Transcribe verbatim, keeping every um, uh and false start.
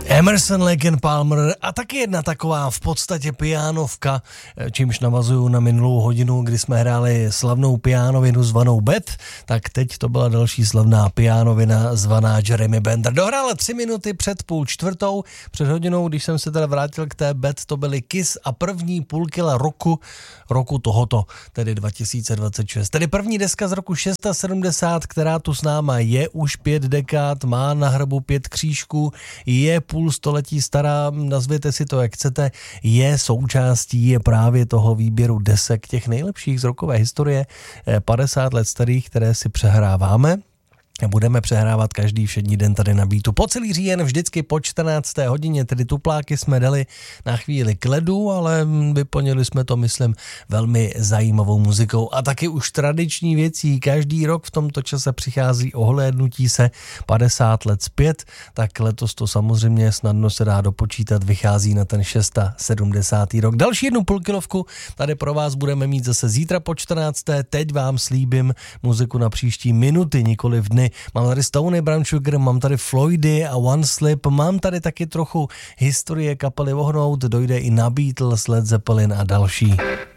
Emerson, Lake and Palmer a taky jedna taková v podstatě pianovka, čímž navazuju na minulou hodinu, kdy jsme hráli slavnou pianovinu zvanou Beth, tak teď to byla další slavná pianovina zvaná Jeremy Bender. Dohrála tři minuty před půl čtvrtou, před hodinou, když jsem se teda vrátil k té Beth, to byly Kiss a první půl kila roku, roku tohoto, tedy dva tisíce dvacet šest. Tedy první deska z roku sedmdesát šest, která tu s náma je už pět dekád, má na hrbu pět křížků, je půl století stará, nazvěte si to jak chcete, je součástí je právě toho výběru desek těch nejlepších z rokové historie, padesát let starých, které si přehráváme. Budeme přehrávat každý všední den tady na Beatu. Po celý říjen vždycky po čtrnácté hodině, tedy tupláky jsme dali na chvíli k ledu, ale vyplnili jsme to, myslím, velmi zajímavou muzikou. A taky už tradiční věcí, každý rok v tomto čase přichází ohlédnutí se padesát let zpět, tak letos to samozřejmě snadno se dá dopočítat, vychází na ten sedmdesátý rok. Další jednu půlkilovku tady pro vás budeme mít zase zítra po čtrnácté Teď vám slíbím muziku na příští minuty, nikoli v dny. Mám tady Stony Brown Sugar, mám tady Floydy a One Slip, mám tady taky trochu historie kapely Ohnout, dojde i na Beatles, Led Zeppelin a další.